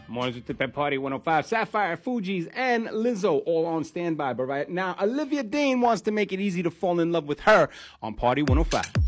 Mornings with Tip at Party 105. Sapphire, Fugees, and Lizzo all on standby. But right now, Olivia Dean wants to make it easy to fall in love with her on Party 105.